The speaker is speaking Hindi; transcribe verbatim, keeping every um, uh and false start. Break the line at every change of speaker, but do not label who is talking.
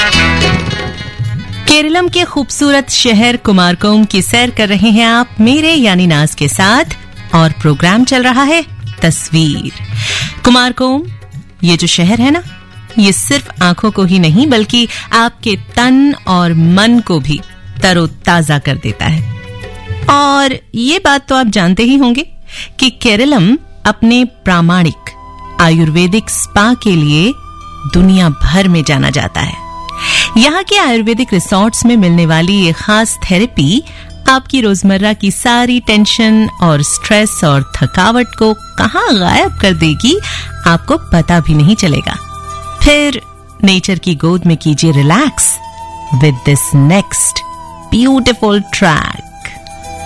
केरलम के खूबसूरत शहर कुमारकोम की सैर कर रहे हैं आप मेरे यानी नाज के साथ, और प्रोग्राम चल रहा है तस्वीर। कुमारकोम ये जो शहर है ना, ये सिर्फ आंखों को ही नहीं बल्कि आपके तन और मन को भी तरोताजा कर देता है। और ये बात तो आप जानते ही होंगे कि केरलम अपने प्रामाणिक आयुर्वेदिक स्पा के लिए दुनिया भर में जाना जाता है। यहाँ के आयुर्वेदिक रिसोर्ट्स में मिलने वाली ये खास थेरेपी आपकी रोजमर्रा की सारी टेंशन और स्ट्रेस और थकावट को कहाँ गायब कर देगी, आपको पता भी नहीं चलेगा। फिर नेचर की गोद में कीजिए relax with this next beautiful track.